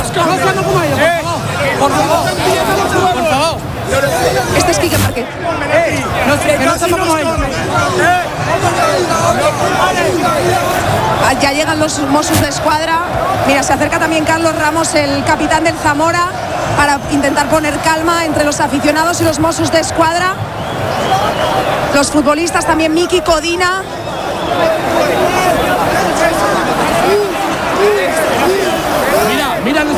Por favor. Este es Quique Márquez. Ya llegan los Mossos de Escuadra. Mira, se acerca también Carlos Ramos, el capitán del Zamora, para intentar poner calma entre los aficionados y los Mossos de Escuadra. Los futbolistas también, Miki Codina. Mira.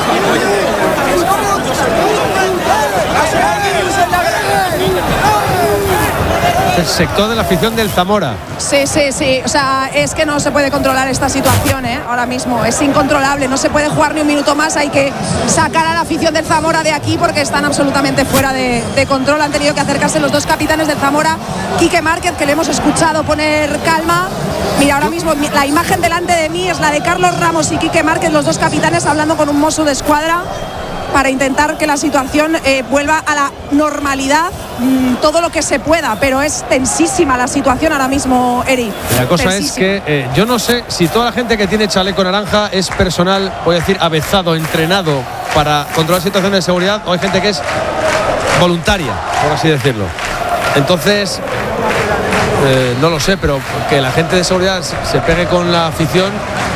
El sector de la afición del Zamora. Sí. O sea, es que no se puede controlar esta situación, ahora mismo. Es incontrolable, no se puede jugar ni un minuto más. Hay que sacar a la afición del Zamora de aquí porque están absolutamente fuera de control. Han tenido que acercarse los dos capitanes del Zamora, Quique Márquez, que le hemos escuchado poner calma. Mira, ahora mismo la imagen delante de mí es la de Carlos Ramos y Quique Márquez, los dos capitanes hablando con un mozo de escuadra para intentar que la situación vuelva a la normalidad todo lo que se pueda, pero es tensísima la situación ahora mismo, Eri. La cosa es que yo no sé si toda la gente que tiene chaleco naranja es personal, voy a decir, avezado, entrenado para controlar situaciones de seguridad, o hay gente que es voluntaria, por así decirlo. Entonces, no lo sé, pero que la gente de seguridad se pegue con la afición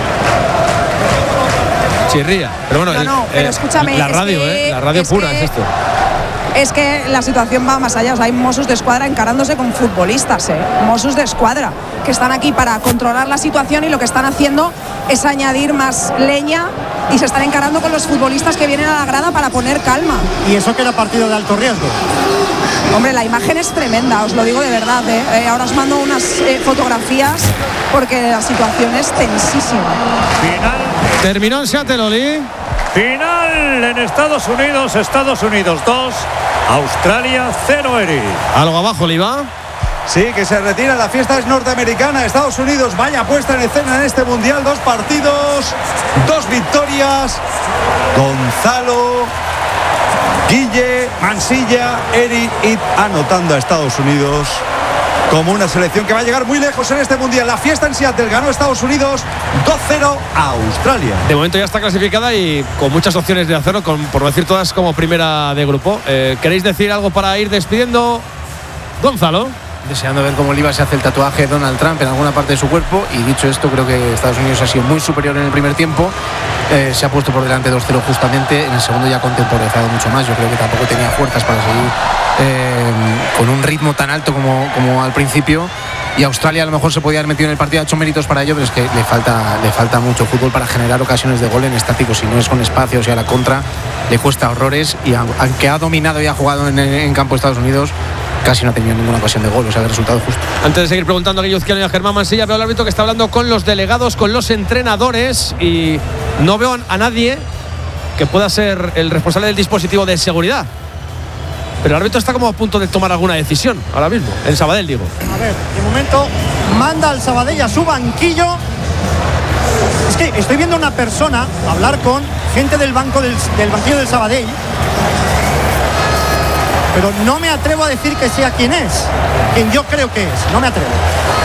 chirría. Pero bueno, pero escúchame, la radio, la radio pura es esto. Es que la situación va más allá. O sea, hay Mossos de Escuadra encarándose con futbolistas, Mossos de Escuadra, que están aquí para controlar la situación y lo que están haciendo es añadir más leña y se están encarando con los futbolistas que vienen a la grada para poner calma. ¿Y eso que era partido de alto riesgo? Hombre, la imagen es tremenda, os lo digo de verdad, ahora os mando unas fotografías porque la situación es tensísima. Final. Terminó en Seattle, Oli. Final en Estados Unidos 2, Australia 0, Eri. Algo abajo, Oliva. Sí, que se retira, la fiesta es norteamericana. Estados Unidos, vaya puesta en escena en este mundial, 2 partidos, 2 victorias. Gonzalo, Guille, Mansilla, Eri anotando a Estados Unidos como una selección que va a llegar muy lejos en este mundial. La fiesta en Seattle, ganó Estados Unidos 2-0 a Australia. De momento ya está clasificada y con muchas opciones de hacerlo, por no decir todas, como primera de grupo. ¿Queréis decir algo para ir despidiendo, Gonzalo? Deseando ver cómo Oliva se hace el tatuaje de Donald Trump en alguna parte de su cuerpo, y dicho esto, creo que Estados Unidos ha sido muy superior en el primer tiempo. Se ha puesto por delante 2-0 justamente. En el segundo ya ha contemporizado mucho más. Yo creo que tampoco tenía fuerzas para seguir con un ritmo tan alto como al principio. Y Australia a lo mejor se podía haber metido en el partido, ha hecho méritos para ello, pero es que le falta mucho fútbol para generar ocasiones de gol en estático. Si no es con espacios y a la contra, le cuesta horrores. Y aunque ha dominado y ha jugado en campo de Estados Unidos, casi no ha tenido ninguna ocasión de gol. O sea, el resultado justo. Antes de seguir preguntando a Guille Uzquiano y a Germán Mansilla, veo al árbitro que está hablando con los delegados, con los entrenadores, y no veo a nadie que pueda ser el responsable del dispositivo de seguridad. Pero el árbitro está como a punto de tomar alguna decisión ahora mismo, en Sabadell, digo. A ver, de momento manda al Sabadell a su banquillo. Es que estoy viendo a una persona hablar con gente del banquillo del Sabadell, pero no me atrevo a decir que sea quien yo creo que es, no me atrevo.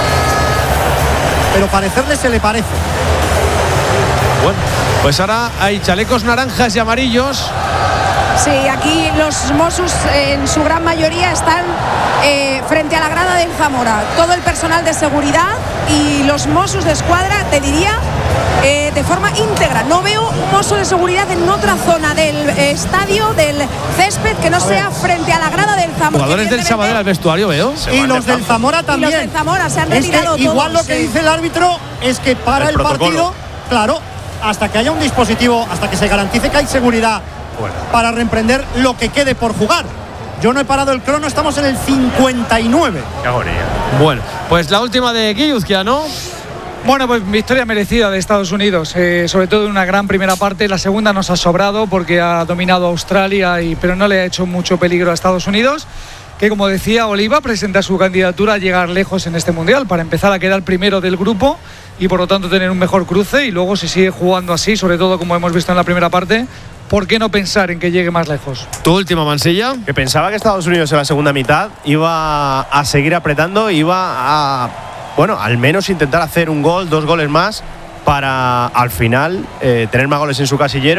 Pero parecerle se le parece. Bueno, pues ahora hay chalecos naranjas y amarillos. Sí, aquí los Mossos en su gran mayoría están frente a la grada del Zamora. Todo el personal de seguridad y los Mossos de Escuadra, te diría, de forma íntegra. No veo un mozo de seguridad en otra zona del estadio, del césped, que no sea frente a la grada del Zamora. Jugadores del Sabadell al vestuario, veo. Y los del Zamora también. Y los del Zamora se han retirado todos. Igual lo que dice el árbitro es que para el partido, claro, hasta que haya un dispositivo, hasta que se garantice que hay seguridad para reemprender lo que quede por jugar. Yo no he parado el crono, estamos en el 59. Qué agonía. Bueno, pues la última de Guille Uzquiano. Bueno, pues victoria merecida de Estados Unidos, sobre todo en una gran primera parte. La segunda nos ha sobrado porque ha dominado a Australia, pero no le ha hecho mucho peligro a Estados Unidos, que, como decía Oliva, presenta su candidatura a llegar lejos en este Mundial, para empezar a quedar primero del grupo y por lo tanto tener un mejor cruce. Y luego, si sigue jugando así, sobre todo como hemos visto en la primera parte, ¿por qué no pensar en que llegue más lejos? Tu última, Mansilla. Que pensaba que Estados Unidos en la segunda mitad iba a seguir apretando, iba a, bueno, al menos intentar hacer un gol, 2 goles más, para al final tener más goles en su casillero.